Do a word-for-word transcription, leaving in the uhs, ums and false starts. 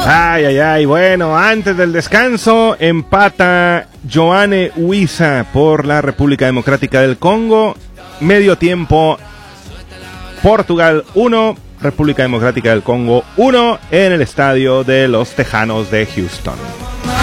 Ay, ay, ay. Bueno, antes del descanso, empata Yoane Wissa por la República Democrática del Congo. Medio tiempo, Portugal uno, República Democrática del Congo uno en el estadio de los Tejanos de Houston.